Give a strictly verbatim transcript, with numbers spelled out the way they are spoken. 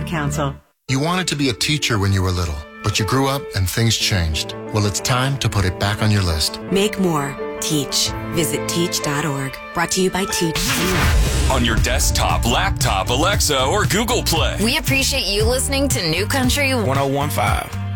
Council. You wanted to be a teacher when you were little, but you grew up and things changed. Well, it's time to put it back on your list. Make more. Teach. Visit teach dot org. Brought to you by Teach. On your desktop, laptop, Alexa, or Google Play. We appreciate you listening to New Country one oh one point five.